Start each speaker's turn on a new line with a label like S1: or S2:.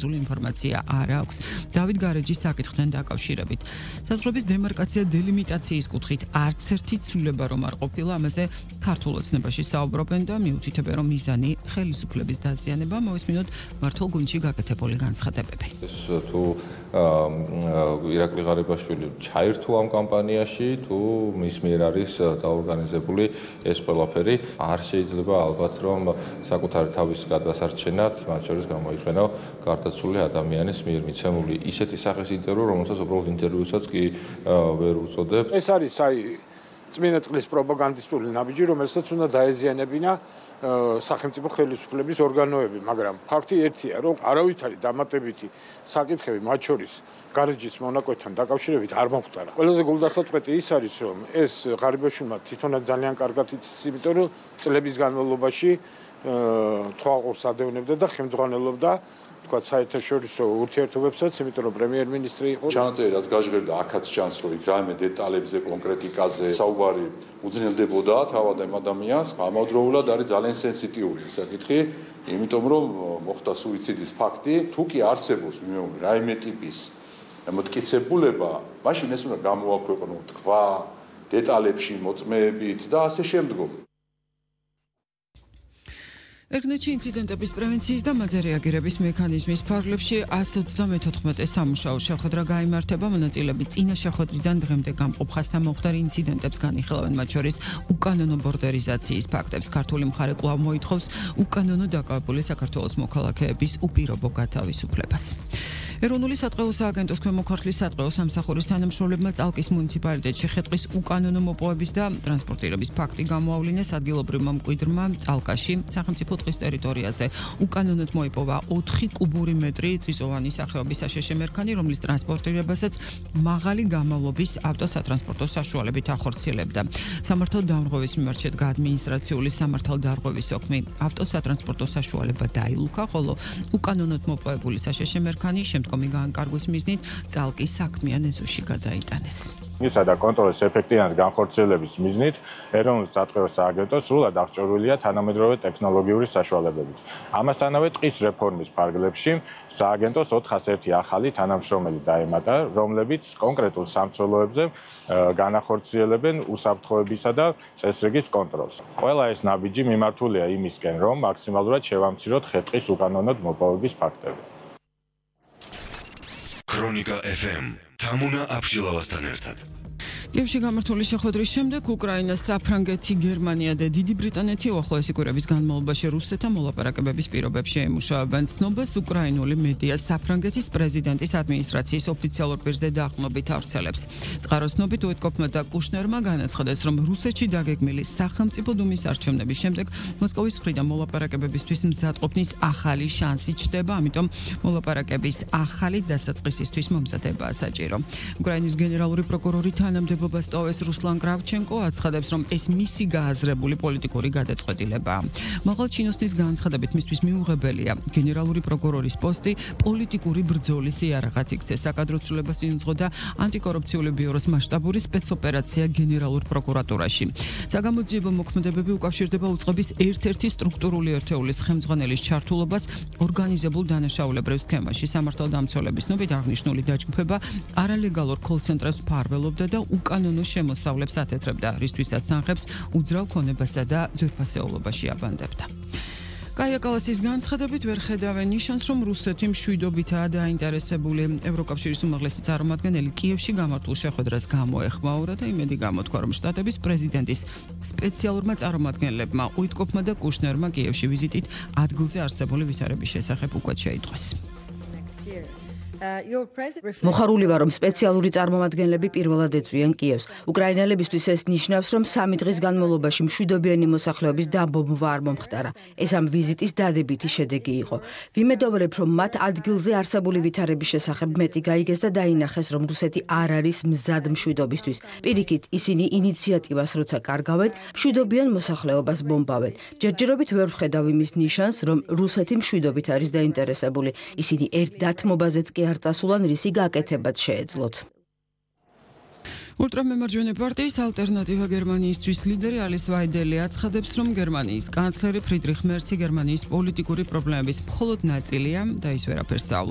S1: დაკავშირებული ინფორმაცია არ აქვს. დავით გარეჯის საკითხთან დაკავშირებით. საზღვრების დემარკაცია დელიმიტაციის კუთხით არც ერთი ცვლილება რომ არ ყოფილა, ამაზე ქართულ ოცნებაში საუბრობენ და მიუთითებენ, რომ მიზანი ხელისუფლების დაზიანება. მოვისმინოთ მართლ გუნდში გაკეთებული განცხადებები.
S2: თუ ირაკლი ღარიბაშვილი ჩაერთო ამ კამპანიაში, თუ მის მიერ არის დაორგანიზებული ეს ყველაფერი, არ შეიძლება ალბათ რომ საკუთარი თავის გადასარჩენად, მათ შორის გამოიყენო გარდაცვლილი ადამიანის მიერ მიცემული ისეთი სახის ინტერვიუ, რომელსაც უბრალოდ ინტერვიუსაც კი ვერ უწოდებ.
S3: ეს არის წმინდა წყლის პროპაგანდისტული ნაბიჯი, რომელსაც უნდა დაეზიანებინა სახელმწიფო ხელისუფლების ორგანოები, მაგრამ ფაქტი ერთია, რომ არავითარი დამატებითი საკითხები მათ შორის გარეჯის მონაკვეთთან დაკავშირებით არ მოხდა. ყველაზე გულდასაწყვეტი ის არის, რომ ეს ღარიბაშვილმა თვითონაც ძალიან კარგად იცის, იმიტომ რომ წლების განმავლობაში თვალყურს ადევნებდა და ხელმძღვანელობდა თქვათ საერთაშორისო ურთიერთობებსაც, იმიტომ რომ პრემიერ-მინისტრი იყო.
S4: ჩანაწერი რაც გაჟღერდა, აქაც ჩანს, რომ იქ რაიმე დეტალებზე, კონკრეტიკაზე საუბარი უძნელდებოდა თავად ამ ადამიანს. ამავდროულად არის ძალიან სენსიტიური ეს საკითხი, იმიტომ რომ მოხდა სუიციდის ფაქტი. თუ კი არსებობს რაიმე ტიპის მტკიცებულება, მაშინ ეს უნდა გამოაქვეყნო თქვა დეტალებში, მოწმეებით და ასე შემდგომ.
S1: ერგნეთში ინციდენტების პრევენციის და მათზე რეაგირების მექანიზმის ფარგლებში 134 სამუშაო შეხვედრა გაიმართება. მონაწილეები წინა შეხვედრიდან დღემდე გამყოფ ხასთამოხდარ ინციდენტებს განიხილავენ, მათ შორის უკანონო ბორდერიზაციის ფაქტებს. ქართული მხარე კვლავ მოითხოვს უკანონო დაკავებული საქართველოს მოქალაქეების უპირობო გათავისუფლებას. ეროვნული სატყეო სააგენტოს ქვემოქართლის სატყეო სამსახურის თანამშრომლებმა წალკის მუნიციპალიტეტში ხე-ტყის უკანონო მოპოვების და ტრანსპორტირების ფაქტი გამოავლინეს. ადგილობრივმა მკვიდრმა წალკაში სახელმწიფო ტყის ტერიტორიაზე უკანონოდ მოიპოვა 4 კუბური მეტრი წიწოვანი სახეობის საშეშე მერქანი, რომლის ტრანსპორტირებასაც მაღალი გამავლობის ავტოსატრანსპორტო საშუალებით ახორციელებდა. სამართალდამრღვევის მიმართ შედგა ადმინისტრაციული სამართალდამრღვევის ოქმი. ავტოსატრანსპორტო საშუალება დაილუქა, ხოლო უკანონოდ მოპოვებული საშეშე მერქანი შემდგომი გაანკარგვის მიზნით წალკის საქმიან ეზოში გადაიტანეს.
S5: ისა და კონტროლის ეფექტიანად განხორციელების მიზნით ეროვნულ სატყეო სააგენტო სრულად აღჭურვილია თანამედროვე ტექნოლოგიური საშუალებებით. ამასთანავე ტყის რეფორმის ფარგლებში სააგენტოს 401 ახალი თანამშრომელი დაემატა, რომლებიც კონკრეტულ სამცველოებზე განახორციელებენ უსაფრთხოებისა და წესრიგის კონტროლს. ყველა ეს ნაბიჯი მიმართულია იმისკენ, რომ მაქსიმალურად შევამციროთ ხე-ტყის უკანონოდ მოპოვების ფაქტები.
S6: ქრონიკა FM თამუნა აბშილავასთან ერთად.
S1: კიევში გამართული შეხვედრის შემდეგ უკრაინა, საფრანგეთი, გერმანია და დიდი ბრიტანეთი უახლოესი კვირების განმავლობაში რუსეთთან მოლაპარაკებების პირობებს შეემუშავებენ. ცნობას უკრაინული მედია საფრანგეთის პრეზიდენტის ადმინისტრაციის ოფიციალურ პირზე დაყრდნობით ავრცელებს. წყაროსნობით უიტკოფმა და კუშნერმა განაცხადეს, რომ რუსეთში დაგეგმილი სახელმწიფო დუმის არჩევნების შემდეგ მოსკოვის მხრიდან მოლაპარაკებებისთვის მზადყოფნის ახალი შანსი ჩნდება, ამიტომ მოლაპარაკების ახალი დასაწყისისთვის მომზადებაა საჭირო. უკრაინის გენერალური პროკურორი თანამდებობა სტოვეს რუსლან კრავჩენკო აცხადებს, რომ ეს მისი გააზრებული პოლიტიკური გადაწყვეტილებაა. მაღალ ჩინოსნის განცხადებით მისთვის მიუღებელია გენერალური პროკურორის პოსტი პოლიტიკური ბრძოლის იარაღად იქცეს. საკადრო ცვლილებას იუძღოდა ანტიკორუფციული ბიუროს მასშტაბური სპეცოპერაცია გენერალურ პროკურატურაში. საგამოძიებო მოქმედებები უკავშირდება უწყების ერთ-ერთი სტრუქტურული ერთეულის ხელმძღვანელის ჩართულობას ორგანიზებულ დანაშაულებრივ სქემაში. სამართალდამცველების ნობით აღნიშნული დაჯგუფება არალეგალურ კოლ-ცენტრებს მფარველობდა და უკანონო შემოსავლებს ათეთრებდა, რისთვისაც თანხებს უძრავ ქონებასა და ძვირფასეულობაში აბანდებდა. კაია კალასის განცხადებით ვერ ხედავენ ნიშანს, რომ რუსეთი მშვიდობითაა დაინტერესებული. ევროკავშირის უმაღლესი წარმომადგენელი კიევში გამართულ შეხვედრას გამოეხმაურა და იმედი გამოთქვა, რომ შტატების პრეზიდენტის სპეციალურმა წარმომადგენლებმა უიტკოფმა და კუშნერმა კიევში ვიზიტით ადგილზე არსებული ვითარების შესახებ უკვე შეიტყვეს.
S7: მოხარული ვარ, რომ სპეციალური წარმომადგენლები პირველად ეწვიან კიევს. უკრაინელებისთვის ეს ნიშნავს, რომ 3 დღის განმავლობაში მშვიდობიანი მოსახლეობის დაბომბვა არ მომხდარა. ეს ამ ვიზიტის დადებითი შედეგი იყო. ვიმედოვრებ, რომ მათ ადგილზე არსებული ვითარების შესახებ მეტი გაიგეს და დაინახეს, რომ რუსეთი არ არის მზად მშვიდობისთვის. პირიქით, ისინი ინიციატივას როცა კარგავენ, მშვიდობიან მოსახლეობას ბომბავენ. ჯერჯერობით ვერ ვხედავ იმის ნიშანს, რომ რუსეთი მშვიდობით არის დაინტერესებული. ისინი ერთ დათმობაზეც კი არ წასულან, რისი გაკეთებაც შეეძლოთ.
S1: ულტრამემარჯვენე პარტიის ალტერნატივა გერმანიისთვის ლიდერი ალის ვაიდელი აცხადებს, რომ გერმანიის კანცლერი ფრიდრიხ მერცი გერმანიის პოლიტიკური პრობლემების მხოლოდ ნაწილია და ის ვერაფერს სწავლობს.